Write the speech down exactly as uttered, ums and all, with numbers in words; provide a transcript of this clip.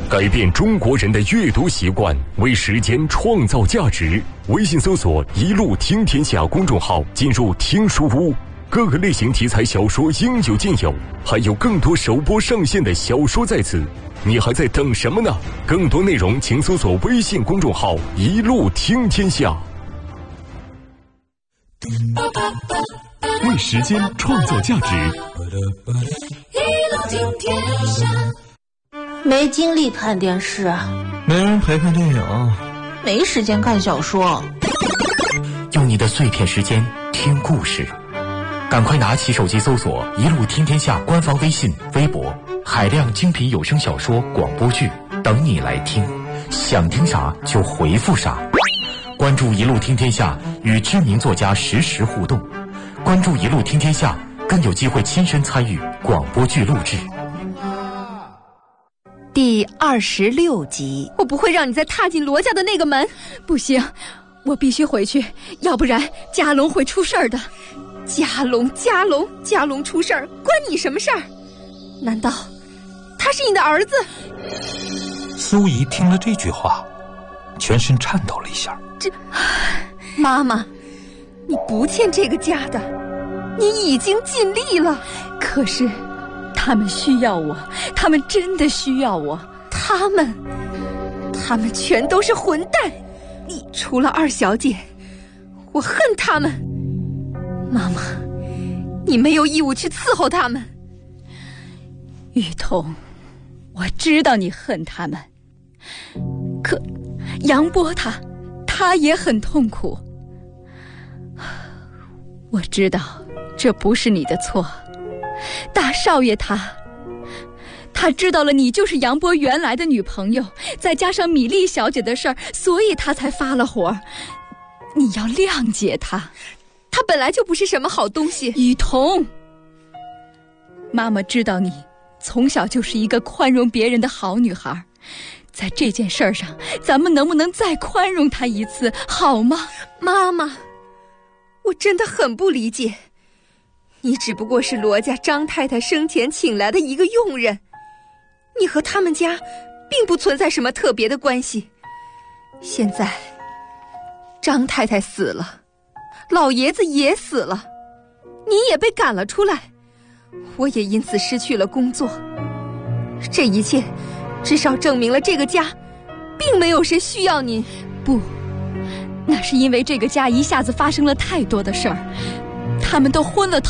改变中国人的阅读习惯，为时间创造价值。微信搜索“一路听天下”公众号，进入听书屋，各个类型题材小说应有尽有，还有更多首播上线的小说在此。你还在等什么呢？更多内容请搜索微信公众号“一路听天下”。为时间创造价值。 没精力看电视啊， 没人陪看电影， 没时间看小说。 用你的碎片时间听故事，赶快拿起手机搜索“一路听天下”官方微信、微博，海量精品有声小说、广播剧等你来听，想听啥就回复啥。关注“一路听天下”，与知名作家实时互动。关注“一路听天下”，更有机会亲身参与广播剧录制。 第二十六集， 我不会让你再踏进罗家的那个门。不行，我必须回去，要不然家龙会出事儿的。家龙，家龙，家龙出事儿，关你什么事儿？难道他是你的儿子？ 苏怡听了这句话，全身颤抖了一下。 这，妈妈，你不欠这个家的，你已经尽力了。可是他们需要我，他们真的需要我。他们他们全都是混蛋，你除了二小姐，我恨他们。妈妈，你没有义务去伺候他们。雨桐，我知道你恨他们，可杨波他他也很痛苦。我知道这不是你的错，大少爷他他知道了你就是杨波原来的女朋友，再加上米粒小姐的事儿，所以他才发了火。你要谅解他，他本来就不是什么好东西。雨桐，妈妈知道你从小就是一个宽容别人的好女孩，在这件事儿上，咱们能不能再宽容她一次，好吗？妈妈，我真的很不理解，你只不过是罗家张太太生前请来的一个佣人，你和他们家并不存在什么特别的关系。现在张太太死了，老爷子也死了，你也被赶了出来，我也因此失去了工作。这一切至少证明了这个家并没有谁需要您。不，那是因为这个家一下子发生了太多的事儿，他们都昏了头。